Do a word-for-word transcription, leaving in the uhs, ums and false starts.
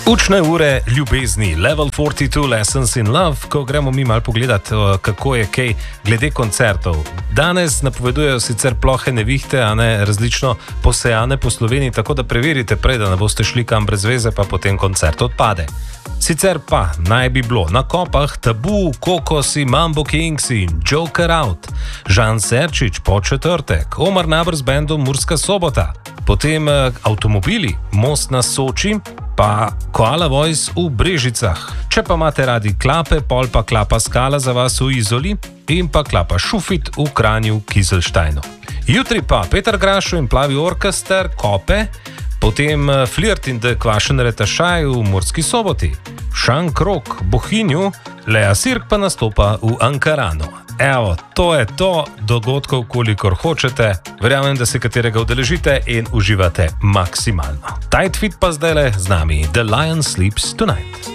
Učne ure ljubezni, Level štirideset dva Lessons in Love, ko gremo mi malo pogledati, kako je kaj glede koncertov. Danes napovedujejo sicer plohe nevihte, a ne različno posejane po Sloveniji, tako da preverite prej, da ne boste šli kam brez veze, pa potem koncert odpade. Sicer pa naj bi bilo na kopah Tabu, Kokosi, Mambo Kings in Joker Out, Žan Serčič po četrtek, Omar Naber z bendom Murska Sobota, potem eh, avtomobili, Most na Soči, pa Koala Voice v Brežicah. Če pa imate radi klape, pol pa Klapa Skala za vas v Izoli in pa Klapa Šufit v Kranju Kizlštajnu. Jutri pa Peter Grašo in Plavi orkester, Kope, potem Flirt in The Kvašen Retašaj v Murski Soboti, Šank Krok, Bohinju, Lea Sirk pa nastopa v Ankaranu. Evo, to je to, dogodkov kolikor hočete, verjamem, da se katerega udeležite in uživate maksimalno. Tight Fit pa zdajle z nami, The Lion Sleeps Tonight.